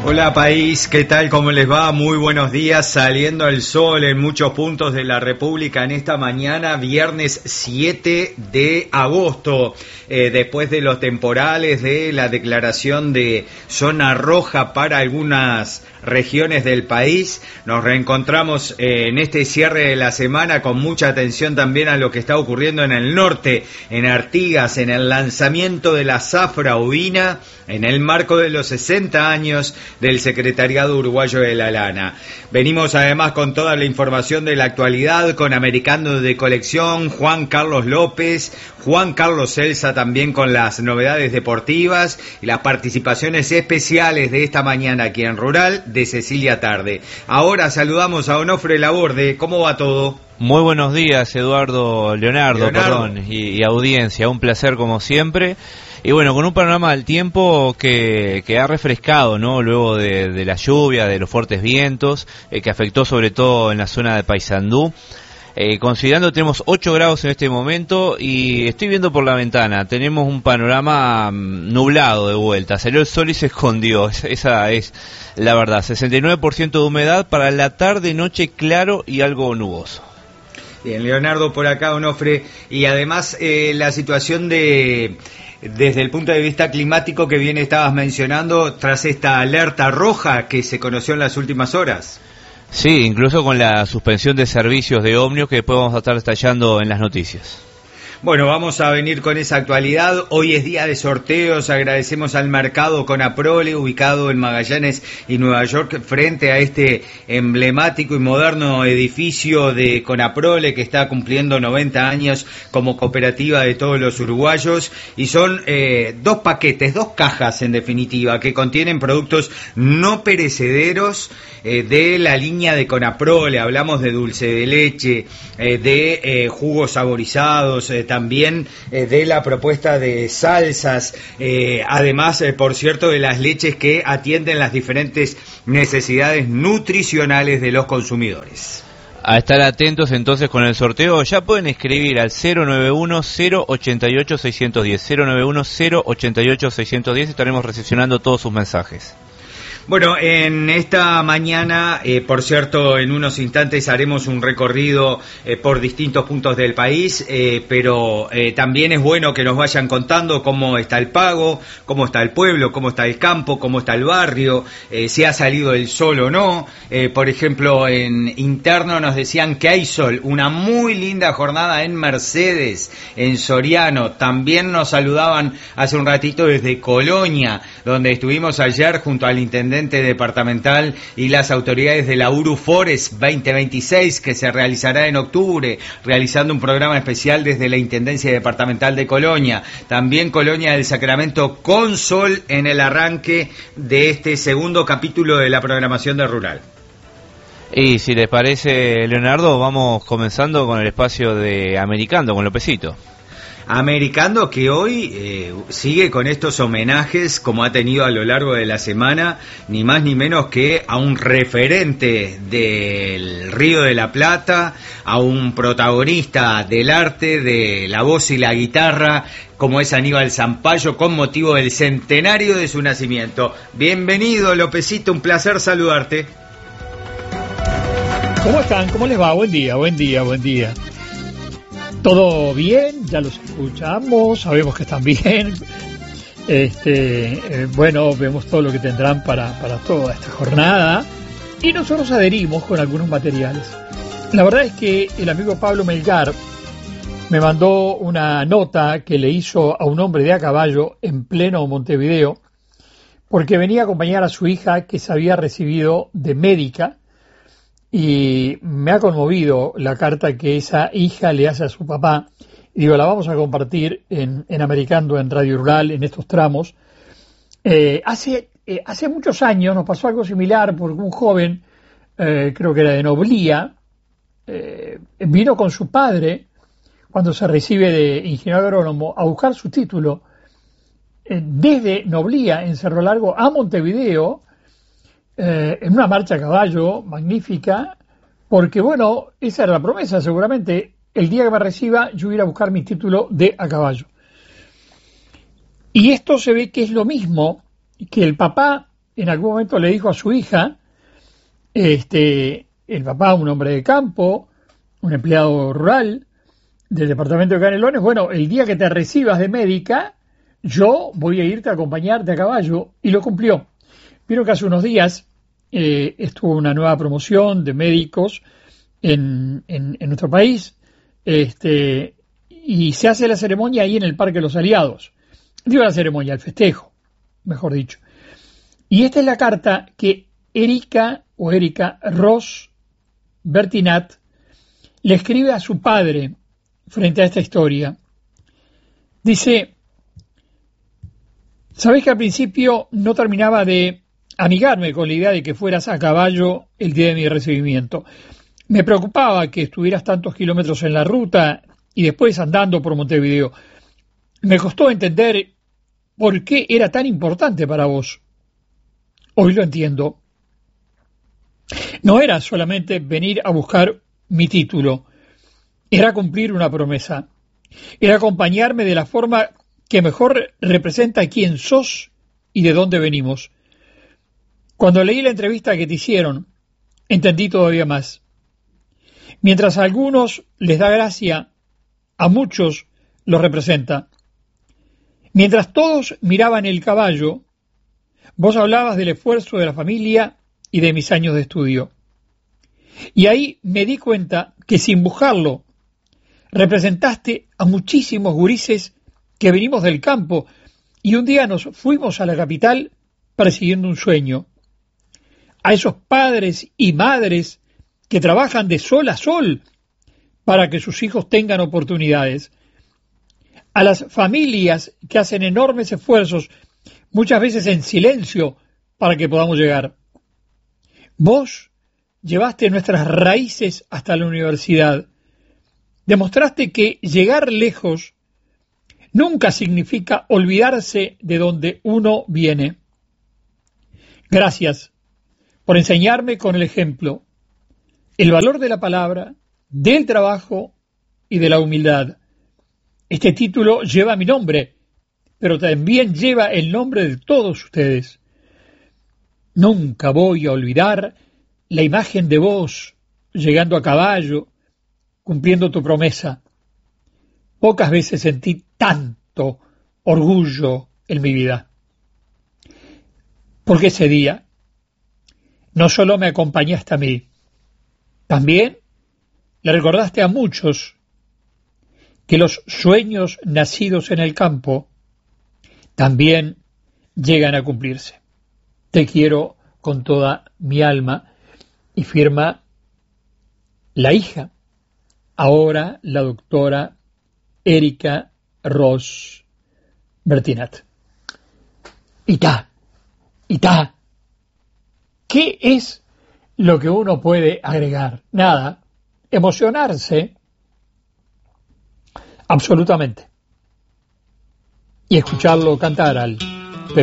Hola país, ¿qué tal? ¿Cómo les va? Muy buenos días, saliendo el sol en muchos puntos de la República en esta mañana, viernes 7 de agosto, después de los temporales, de la declaración de zona roja para algunas regiones del país. Nos reencontramos en este cierre de la semana con mucha atención también a lo que está ocurriendo en el norte, en Artigas, en el lanzamiento de la zafra ovina, en el marco de los 60 años del Secretariado Uruguayo de la Lana. Venimos además con toda la información de la actualidad, con Americano de Colección, Juan Carlos López, Juan Carlos Celsa también con las novedades deportivas y las participaciones especiales de esta mañana aquí en Rural de Cecilia Tarde. Ahora saludamos a Onofre Laborde. ¿Cómo va todo? Muy buenos días, Leonardo. Y audiencia. Un placer como siempre. Y bueno, con un panorama del tiempo que ha refrescado, ¿no? Luego de la lluvia, de los fuertes vientos, que afectó sobre todo en la zona de Paysandú. Considerando que tenemos 8 grados en este momento y estoy viendo por la ventana, tenemos un panorama nublado de vuelta, salió el sol y se escondió, esa es la verdad. 69% de humedad, para la tarde, noche claro y algo nuboso. Bien, Leonardo por acá, Onofre, y además la situación desde el punto de vista climático que bien estabas mencionando, tras esta alerta roja que se conoció en las últimas horas. Sí, incluso con la suspensión de servicios de ómnibus que después vamos a estar detallando en las noticias. Bueno, vamos a venir con esa actualidad. Hoy es día de sorteos. Agradecemos al mercado Conaprole, ubicado en Magallanes y Nueva York, frente a este emblemático y moderno edificio de Conaprole que está cumpliendo 90 años como cooperativa de todos los uruguayos. Y son 2 paquetes, 2 cajas en definitiva, que contienen productos no perecederos de la línea de Conaprole. Hablamos de dulce de leche, de jugos saborizados, también de la propuesta de salsas, además, por cierto, de las leches que atienden las diferentes necesidades nutricionales de los consumidores. A estar atentos entonces con el sorteo. Ya pueden escribir al 091-088-610, 091-088-610, estaremos recepcionando todos sus mensajes. Bueno, en esta mañana, por cierto, en unos instantes haremos un recorrido por distintos puntos del país, pero también es bueno que nos vayan contando cómo está el pago, cómo está el pueblo, cómo está el campo, cómo está el barrio, si ha salido el sol o no. Por ejemplo, en interno nos decían que hay sol, una muy linda jornada en Mercedes, en Soriano. También nos saludaban hace un ratito desde Colonia, donde estuvimos ayer junto al intendente departamental y las autoridades de la Urufores 2026, que se realizará en octubre, realizando un programa especial desde la Intendencia Departamental de Colonia. También Colonia del Sacramento con sol en el arranque de este segundo capítulo de la programación de Rural. Y si les parece, Leonardo, vamos comenzando con el espacio de Americando, con Lopecito. Americano, que hoy sigue con estos homenajes como ha tenido a lo largo de la semana, ni más ni menos que a un referente del Río de la Plata, a un protagonista del arte, de la voz y la guitarra, como es Aníbal Zampayo, con motivo del centenario de su nacimiento. Bienvenido, Lopecito, un placer saludarte. ¿Cómo están? ¿Cómo les va? Buen día. ¿Todo bien? Ya los escuchamos, sabemos que están bien. Bueno, vemos todo lo que tendrán para toda esta jornada. Y nosotros adherimos con algunos materiales. La verdad es que el amigo Pablo Melgar me mandó una nota que le hizo a un hombre de a caballo en pleno Montevideo, porque venía a acompañar a su hija que se había recibido de médica. Y me ha conmovido la carta que esa hija le hace a su papá. Y digo, la vamos a compartir en Americando, en Radio Rural, en estos tramos. Hace muchos años nos pasó algo similar, porque un joven, creo que era de Noblía, vino con su padre, cuando se recibe de ingeniero agrónomo, a buscar su título desde Noblía, en Cerro Largo, a Montevideo, en una marcha a caballo magnífica, porque bueno, esa era la promesa, seguramente el día que me reciba yo voy a ir a buscar mi título de a caballo. Y esto se ve que es lo mismo que el papá en algún momento le dijo a su hija, el papá, un hombre de campo, un empleado rural del departamento de Canelones, bueno, el día que te recibas de médica, yo voy a irte a acompañarte a caballo, y lo cumplió. Vieron que hace unos días estuvo una nueva promoción de médicos en nuestro país, y se hace la ceremonia ahí en el Parque de los Aliados. Digo la ceremonia, el festejo, mejor dicho. Y esta es la carta que Erika Ros Bertinat le escribe a su padre frente a esta historia. Dice: sabés que al principio no terminaba de amigarme con la idea de que fueras a caballo el día de mi recibimiento. Me preocupaba que estuvieras tantos kilómetros en la ruta y después andando por Montevideo. Me costó entender por qué era tan importante para vos. Hoy lo entiendo. No era solamente venir a buscar mi título, era cumplir una promesa, era acompañarme de la forma que mejor representa quién sos y de dónde venimos. Cuando leí la entrevista que te hicieron, entendí todavía más. Mientras a algunos les da gracia, a muchos los representa. Mientras todos miraban el caballo, vos hablabas del esfuerzo de la familia y de mis años de estudio. Y ahí me di cuenta que sin buscarlo, representaste a muchísimos gurises que venimos del campo y un día nos fuimos a la capital persiguiendo un sueño. A esos padres y madres que trabajan de sol a sol para que sus hijos tengan oportunidades. A las familias que hacen enormes esfuerzos, muchas veces en silencio, para que podamos llegar. Vos llevaste nuestras raíces hasta la universidad. Demostraste que llegar lejos nunca significa olvidarse de donde uno viene. Gracias por enseñarme con el ejemplo el valor de la palabra, del trabajo y de la humildad. Este título lleva mi nombre, pero también lleva el nombre de todos ustedes. Nunca voy a olvidar la imagen de vos llegando a caballo, cumpliendo tu promesa. Pocas veces sentí tanto orgullo en mi vida. Porque ese día no solo me acompañaste a mí, también le recordaste a muchos que los sueños nacidos en el campo también llegan a cumplirse. Te quiero con toda mi alma, y firma la hija, ahora la doctora Erika Ros Bertinat. ¿Qué es lo que uno puede agregar? Nada. Emocionarse absolutamente y escucharlo cantar al